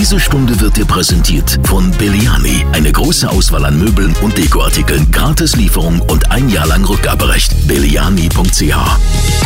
Diese Stunde wird dir präsentiert von Belliani. Eine große Auswahl an Möbeln und Dekoartikeln, Gratislieferung und ein Jahr lang Rückgaberecht. Belliani.ch